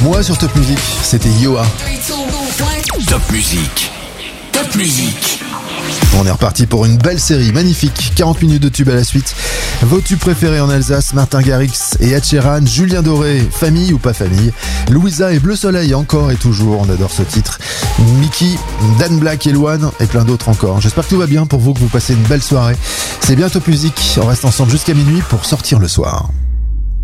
Moi sur Top Music, c'était Yoa. Top Music. Top Music. On est reparti pour une belle série, magnifique, 40 minutes de tubes à la suite. Vos tubes préférés en Alsace, Martin Garrix et Ed Sheeran, Julien Doré, famille ou pas famille, Louisa et Bleu Soleil encore et toujours, on adore ce titre. Mickey, Dan Black et Luan et plein d'autres encore. J'espère que tout va bien pour vous, que vous passez une belle soirée. C'est bien Top Music, on reste ensemble jusqu'à minuit pour sortir le soir.